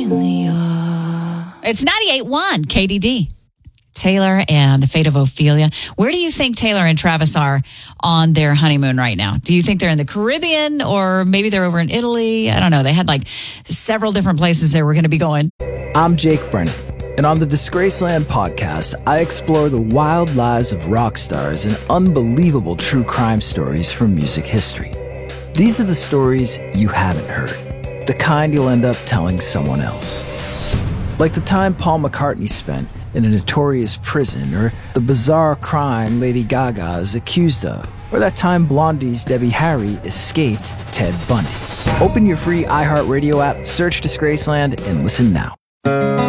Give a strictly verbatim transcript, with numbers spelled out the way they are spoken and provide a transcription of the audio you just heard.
Ophelia. It's ninety-eight point one K D D. Taylor and the Fate of Ophelia. Where do you think Taylor and Travis are on their honeymoon right now? Do you think they're in the Caribbean or maybe they're over in Italy? I don't know. They had like several different places they were going to be going. I'm Jake Brennan, and on the Disgraceland podcast, I explore the wild lives of rock stars and unbelievable true crime stories from music history. These are the stories you haven't heard, the kind you'll end up telling someone else. Like the time Paul McCartney spent in a notorious prison, or the bizarre crime Lady Gaga is accused of, or that time Blondie's Debbie Harry escaped Ted Bundy. Open your free iHeartRadio app, search Disgraceland, and listen now.